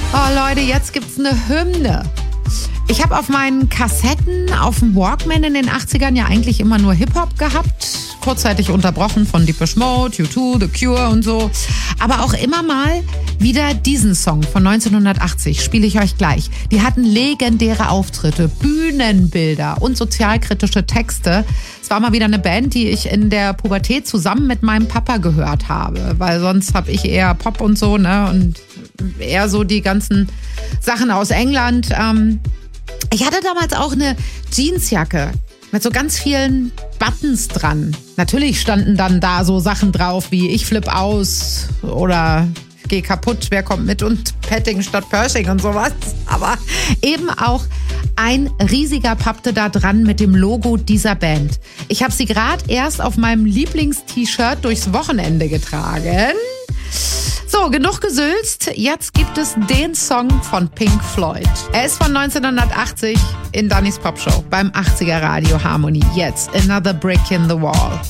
Oh Leute, jetzt gibt's eine Hymne. Ich habe auf meinen Kassetten, auf dem Walkman in den 80ern ja eigentlich immer nur Hip-Hop gehabt. Kurzzeitig unterbrochen von Depeche Mode, U2, The Cure und so. Aber auch immer mal wieder diesen Song von 1980 spiele ich euch gleich. Die hatten legendäre Auftritte, Bühnenbilder und sozialkritische Texte. Es war mal wieder eine Band, die ich in der Pubertät zusammen mit meinem Papa gehört habe. Weil sonst habe ich eher Pop und so, ne? Und eher so die ganzen Sachen aus England. Ich hatte damals auch eine Jeansjacke mit so ganz vielen Buttons dran. Natürlich standen dann da so Sachen drauf wie ich flipp aus oder geh kaputt, wer kommt mit und Petting statt Pershing und sowas. Aber eben auch ein riesiger Pappte da dran mit dem Logo dieser Band. Ich habe sie gerade erst auf meinem Lieblings-T-Shirt durchs Wochenende getragen. So, genug gesülzt. Jetzt gibt es den Song von Pink Floyd. Er ist von 1980 in Dannys Popshow beim 80er Radio Harmony. Jetzt Another Brick in the Wall.